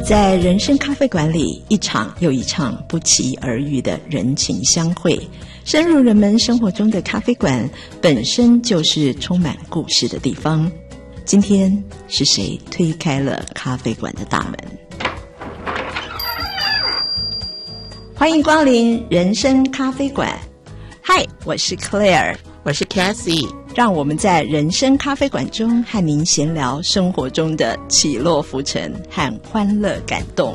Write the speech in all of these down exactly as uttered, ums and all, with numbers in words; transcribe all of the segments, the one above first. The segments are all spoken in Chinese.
在人生咖啡馆里，一场又一场不期而遇的人情相会，深入人们生活中的咖啡馆本身就是充满故事的地方。今天是谁推开了咖啡馆的大门？欢迎光临人生咖啡馆。嗨，我是 Claire， 我是 Cassie， 让我们在人生咖啡馆中和您闲聊生活中的起落浮沉和欢乐感动。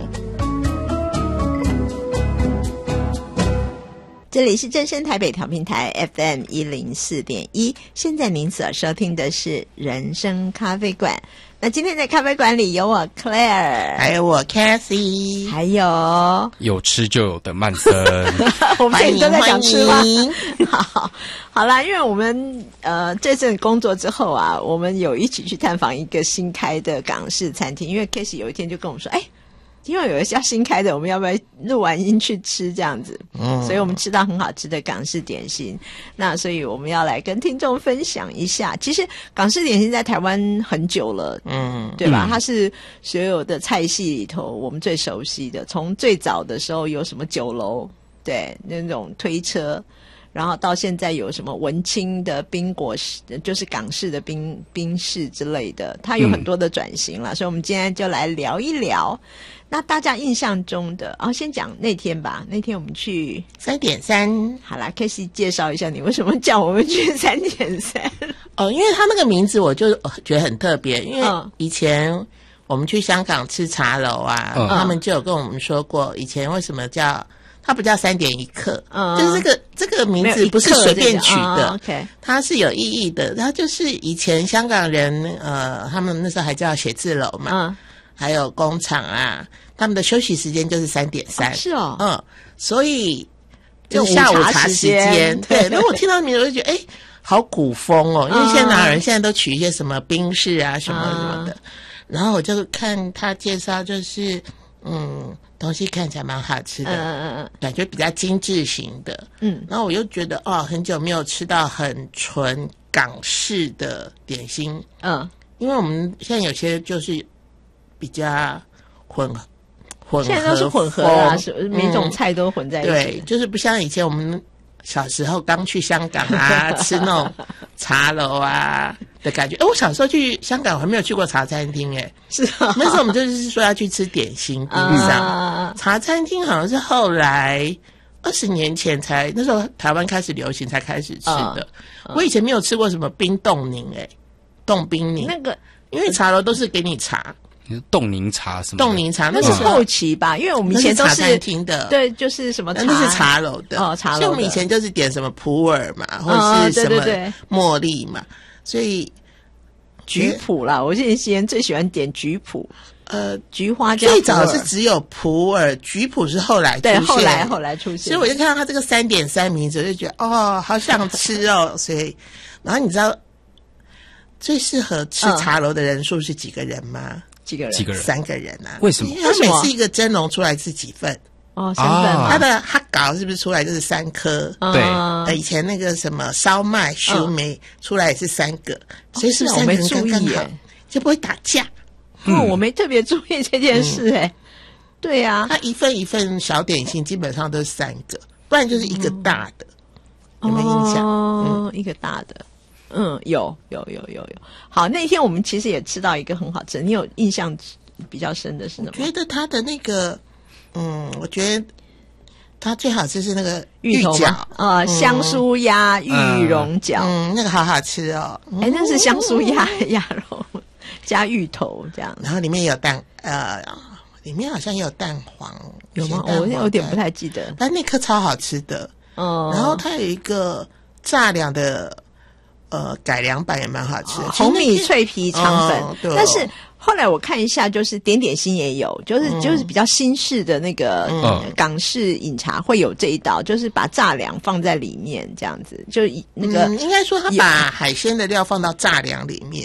这里是正声台北调频台 F M 一零四点一，现在您所收听的是人生咖啡馆。那今天在咖啡馆里有我 Claire， 还有我 Cassie， 还有有吃就有的曼森。 我们这里都在讲吃吗？好，好啦，因为我们呃这阵工作之后啊，我们有一起去探访一个新开的港式餐厅，因为 Casey 有一天就跟我们说，哎，因为有一家新开的，我们要不要录完音去吃这样子？嗯，所以我们吃到很好吃的港式点心。那所以我们要来跟听众分享一下。其实港式点心在台湾很久了，嗯，对吧？嗯、它是所有的菜系里头我们最熟悉的。从最早的时候有什么酒楼，对，那种推车。然后到现在有什么文青的冰果室，就是港式的冰冰室之类的，它有很多的转型了、嗯、所以我们今天就来聊一聊那大家印象中的啊、哦，先讲那天吧。那天我们去三点三， 好啦 Casey 介绍一下你为什么叫我们去三点三。 哦，因为他那个名字我就觉得很特别，因为以前我们去香港吃茶楼啊、嗯、他们就有跟我们说过以前为什么叫它不叫三点一刻，嗯，就是这个这个名字不是随便取的、哦 okay、它是有意义的。它就是以前香港人呃，他们那时候还叫写字楼嘛，嗯，还有工厂啊，他们的休息时间就是三点三， 是哦， 嗯，所以就下午茶时间，对。然后我听到名字我就觉得，哎，好古风哦，因为现在哪有人现在都取一些什么冰室啊什么什么的。嗯、然后我就看他介绍，就是嗯。东西看起来蛮好吃的，嗯嗯嗯，感觉比较精致型的，嗯，然后我又觉得哦，很久没有吃到很纯港式的点心，嗯，因为我们现在有些就是比较混混合， 现在都是混合啊，嗯、每种菜都混在一起， 对，就是不像以前我们小时候刚去香港啊，吃那种茶楼啊的感觉。哎，我小时候去香港我还没有去过茶餐厅，哎， 是啊， 那时候我们就是说要去吃点心冰上、嗯、茶餐厅好像是后来二十年前才，那时候台湾开始流行才开始吃的、嗯、我以前没有吃过什么冰冻柠，哎，冻冰柠那个，因为茶楼都是给你茶， 冻柠茶什么冻柠茶那是后期吧，因为我们以前都是茶餐厅的， 对，就是什么茶， 那是茶楼的哦，茶楼的。 所以我们以前就是点什么普洱嘛，或者是什么茉莉嘛，哦、对对对，所以菊普啦，我以前最喜欢点菊普，呃，菊花加最早是只有普洱，菊普是后来出现， 对，后来后来出现， 所以我就看到它这个三点三名字，我就觉得哦，好想吃哦，所以，然后你知道最适合吃茶楼的人数是几个人吗？嗯几个人？ 几个人？ 三个人啊！ 为什么？ 他每次一个蒸笼出来是几份？ 哦，三份、啊。 他的哈搞是不是出来就是三颗？ 对、 呃。以前那个什么烧麦、修梅、嗯、出来也是三个，所以是三个人刚刚好，就不会打架。 哦、嗯，我没特别注意这件事哎、欸。嗯、对啊， 他一份一份小点心基本上都是三个，不然就是一个大的。嗯、有没有印象？ 哦、嗯，一个大的。嗯，有有有有有。好，那天我们其实也吃到一个很好吃的，你有印象比较深的是什么？ 我觉得它的那个，嗯，我觉得它最好吃是那个芋饺啊、呃，香酥鸭玉蓉饺， 嗯，那个好好吃哦。 哎、嗯，那是香酥鸭鸭肉加芋头这样， 然后里面有蛋，呃，里面好像也有蛋黄， 有吗？我有点不太记得， 但那颗超好吃的。哦、嗯，然后它有一个炸两的。呃，改良版也蛮好吃的， 红米脆皮肠粉、哦。但是后来我看一下，就是点点心也有，就是、嗯、就是比较新式的那个、嗯、港式饮茶会有这一道，就是把炸两放在里面，这样子，就那个、 嗯、应该说他把海鲜的料放到炸两里面。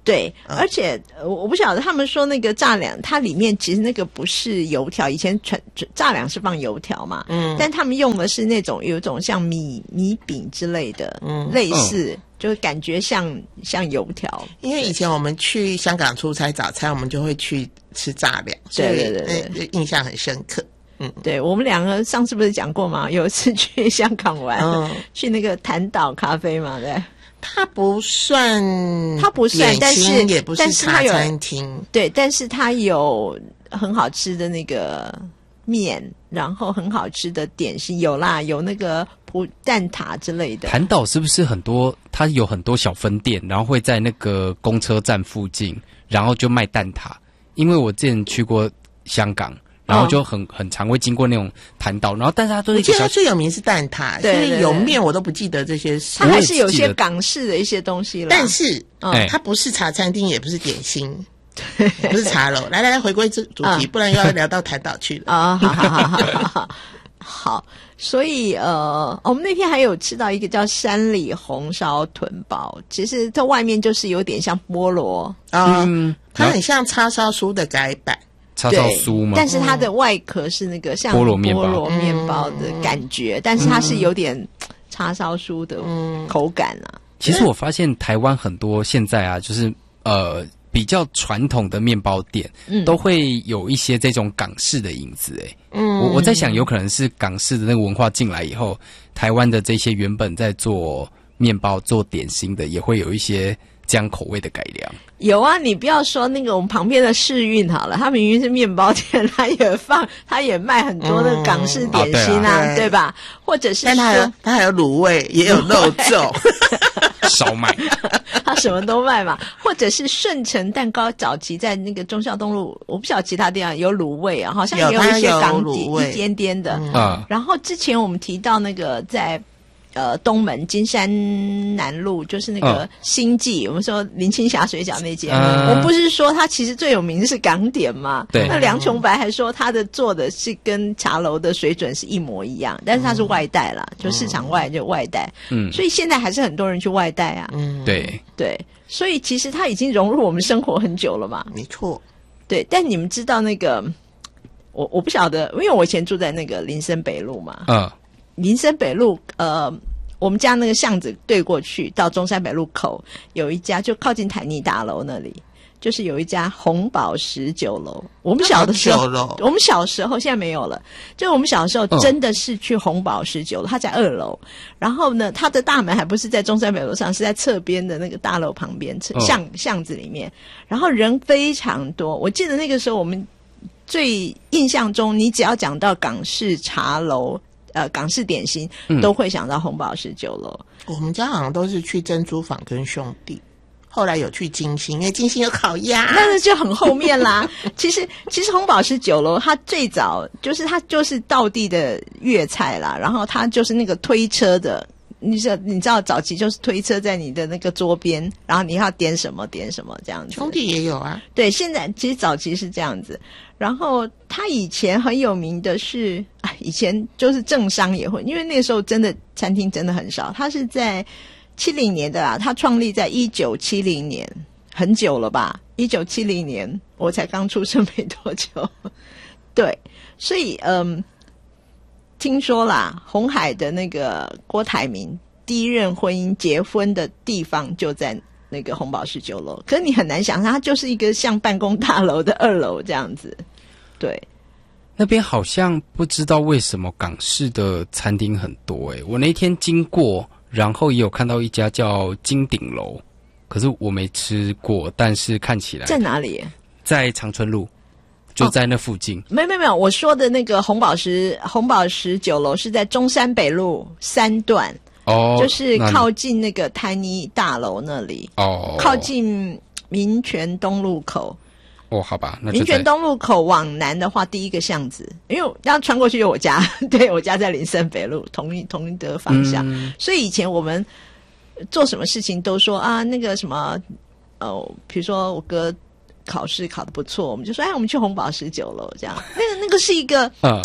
对，嗯、而且我不晓得他们说那个炸两，它里面其实那个不是油条，以前传炸两是放油条嘛，嗯，但他们用的是那种有一种像米米饼之类的，嗯，类似，嗯、就是感觉像像油条。 因为以前我们去香港出差早餐，我们就会去吃炸两，所以对对对对， 印象很深刻。嗯， 对，我们两个上次不是讲过吗？有一次去香港玩，嗯、去那个潭岛咖啡嘛，对。 它不算， 它不算，但是也不是茶餐厅， 对，但是它有很好吃的那个面，然后很好吃的点心，有啦，有那个葡蛋挞之类的。 潭岛是不是很多？它有很多小分店，然后会在那个公车站附近，然后就卖蛋挞。因为我之前去过香港。然后就很很常会经过那种潭岛，然后但是它都是一个小。 我记得它最有名是蛋挞，所以有面我都不记得这些事。 它还是有些港式的一些东西了， 但是、嗯、它不是茶餐厅，也不是点心，不是茶楼。来来来，回归主主题，嗯、不然又要聊到潭岛去了啊！好好好好好，好，所以呃，我们那天还有吃到一个叫山里红烧豚堡，其实它外面就是有点像菠萝啊，嗯、它很像叉烧酥的改版。 叉烧酥吗？ 但是它的外壳是那个像菠萝面包、菠萝面包的感觉，嗯、但是它是有点叉烧酥的口感啊。 其实我发现台湾很多现在啊，就是呃比较传统的面包店，嗯、都会有一些这种港式的影子。哎，嗯，我我在想，有可能是港式的那个文化进来以后，台湾的这些原本在做面包、做点心的，也会有一些这样口味的改良。 有啊，你不要说那个我们旁边的世运好了，它明明是面包店，它也放，它也卖很多的港式点心啊，嗯、啊 对, 对吧？或者是但它还有它还有卤味，也有肉粽、 烧麦， 它什么都卖嘛。或者是顺成蛋糕，早期在那个忠孝东路，我不晓得其他地方有卤味啊，好像也有一些港底一点点的。嗯、然后之前我们提到那个在。呃，东门金山南路就是那个星际，哦、我们说林青霞水饺那间，嗯、我不是说它其实最有名的是港点嘛？ 对。 那梁琼白还说他的做的是跟茶楼的水准是一模一样，但是它是外带啦，嗯、就市场外就外带。嗯。所以现在还是很多人去外带啊。 嗯，对对，所以其实它已经融入我们生活很久了嘛。 没错。 对，但你们知道那个，我我不晓得，因为我以前住在那个林森北路嘛。嗯。林森北路，呃，我们家那个巷子对过去到中山北路口有一家，就靠近台泥大楼那里，就是有一家红宝石酒楼。我们小的时候，我们小时候现在没有了。就我们小时候真的是去红宝石酒楼，它在二楼。然后呢，它的大门还不是在中山北路上，是在侧边的那个大楼旁边巷巷子里面。然后人非常多，我记得那个时候我们最印象中，你只要讲到港式茶楼。呃，港式点心都会想到红宝石酒楼。 我们家好像都是去珍珠坊跟兄弟，后来有去金星，因为金星有烤鸭， 那就很后面啦。其实，其实红宝石酒楼它最早就是它就是道地的粤菜啦，然后它就是那个推车的。你知道，你知道早期就是推车在你的那个桌边，然后你要点什么点什么这样子。 兄弟也有啊， 对，现在其实早期是这样子。然后他以前很有名的是，啊，以前就是政商也会，因为那个时候真的餐厅真的很少。他是在七零年的啦，他创立在一九七零年，很久了吧？一九七零年我才刚出生没多久，对，所以嗯。听说啦，鸿海的那个郭台铭第一任婚姻结婚的地方就在那个红宝石酒楼，可是你很难想象，它就是一个像办公大楼的二楼这样子。对， 那边好像不知道为什么港式的餐厅很多诶、欸，我那天经过，然后也有看到一家叫金鼎楼，可是我没吃过，但是看起来在哪里？ 在长春路。就在那附近， 哦、没有没有没有，我说的那个红宝石红宝石酒楼是在中山北路三段，哦，就是靠近那个台泥大楼那里，哦，靠近民权东路口。 哦，好吧，那就民权东路口往南的话，第一个巷子，因为要穿过去有我家，对我家在林森北路同一同一的方向，嗯、所以以前我们做什么事情都说啊，那个什么，哦，比如说我哥。考试考得不错，我们就说，哎，我们去红宝石酒楼这样。那个那个是一个，嗯，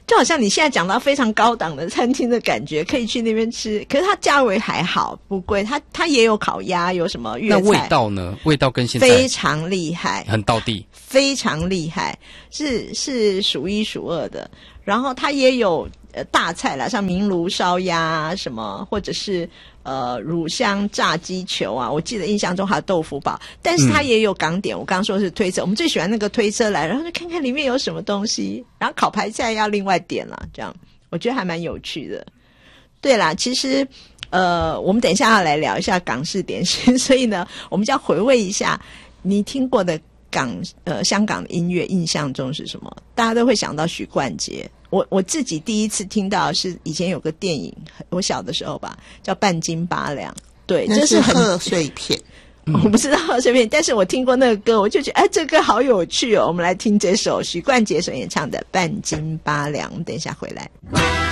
就好像你现在讲到非常高档的餐厅的感觉，可以去那边吃，可是它价位还好，不贵，它它也有烤鸭，有什么粤菜。 那味道呢？味道跟现在非常厉害， 很道地， 非常厉害，是是数一数二的。然后它也有呃大菜啦，像明炉烧鸭什么，或者是呃乳香炸鸡球啊，我记得印象中还有豆腐堡，但是它也有港点。嗯、我刚刚说是推车，我们最喜欢那个推车来，然后就看看里面有什么东西，然后烤排菜要另外点啦，这样我觉得还蛮有趣的。对啦，其实呃，我们等一下要来聊一下港式点心，所以呢，我们就要回味一下你听过的港呃香港的音乐，印象中是什么？大家都会想到许冠杰。我我自己第一次听到是以前有个电影，我小的时候吧，叫《半斤八两》，对， 这是贺岁片。 我不知道贺岁片，但是我听过那个歌，我就觉得哎，这歌好有趣哦。我们来听这首许冠杰所演唱的《半斤八两》，我们等一下回来。